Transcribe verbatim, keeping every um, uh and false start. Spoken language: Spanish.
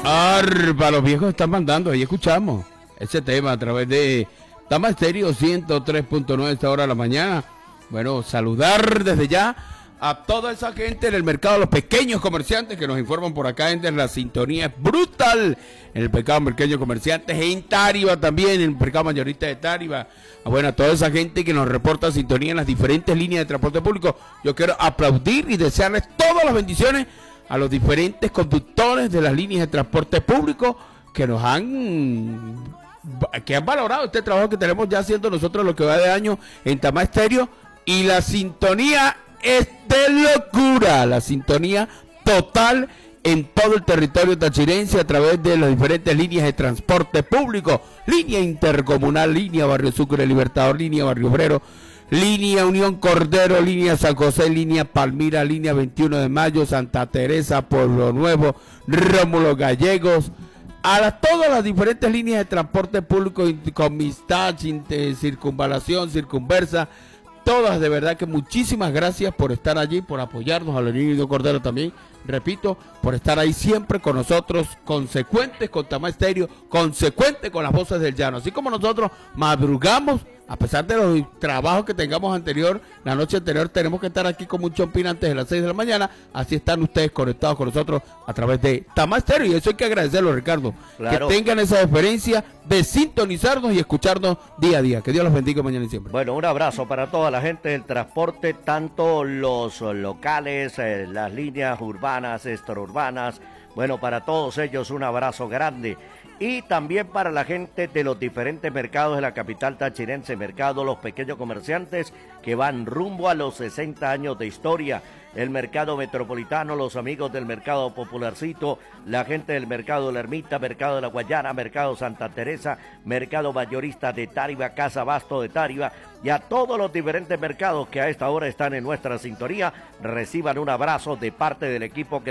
Arpa, los viejos están mandando, ahí escuchamos ese tema a través de Tama Estéreo ciento tres punto nueve a esta hora de la mañana. Bueno, saludar desde ya a toda esa gente en el mercado, los pequeños comerciantes que nos informan por acá, en la sintonía es brutal en el mercado pequeños comerciantes, en Táriba también, en el mercado mayorista de Táriba. Bueno, a toda esa gente que nos reporta sintonía en las diferentes líneas de transporte público, yo quiero aplaudir y desearles todas las bendiciones a los diferentes conductores de las líneas de transporte público que nos han que han valorado este trabajo que tenemos ya haciendo nosotros lo que va de año en Tama Estéreo, y la sintonía es de locura, la sintonía total en todo el territorio tachirense a través de las diferentes líneas de transporte público, línea intercomunal, línea Barrio Sucre Libertador, línea Barrio Obrero, línea Unión Cordero, línea San José, línea Palmira, línea veintiuno de mayo, Santa Teresa, Pueblo Nuevo, Rómulo Gallegos, a la, todas las diferentes líneas de transporte público, con Mistad, Circunvalación, Circunversa, todas, de verdad que muchísimas gracias por estar allí, por apoyarnos, a la línea Unión Cordero también, repito, por estar ahí siempre con nosotros, consecuentes con Tama Estéreo, consecuentes con las voces del llano, así como nosotros madrugamos. A pesar de los trabajos que tengamos anterior, la noche anterior tenemos que estar aquí como un chompín antes de las seis de la mañana. Así están ustedes conectados con nosotros a través de Tama Estéreo, y eso hay que agradecerlo, Ricardo. Claro. Que tengan esa experiencia de sintonizarnos y escucharnos día a día. Que Dios los bendiga mañana y siempre. Bueno, un abrazo para toda la gente del transporte, tanto los locales, eh, las líneas urbanas, extraurbanas. Bueno, para todos ellos un abrazo grande. Y también para la gente de los diferentes mercados de la capital tachirense, mercado, los pequeños comerciantes que van rumbo a los sesenta años de historia, el mercado metropolitano, los amigos del mercado Popularcito, la gente del mercado de la Ermita, mercado de la Guayana, mercado Santa Teresa, mercado mayorista de Táriba, Casa Abasto de Táriba, y a todos los diferentes mercados que a esta hora están en nuestra sintonía, reciban un abrazo de parte del equipo que